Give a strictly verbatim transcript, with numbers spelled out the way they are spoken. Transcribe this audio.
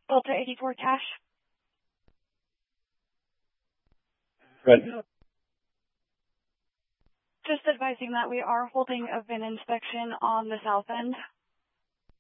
Delta eighty-four cash. Good. Just advising that we are holding a V I N inspection on the south end.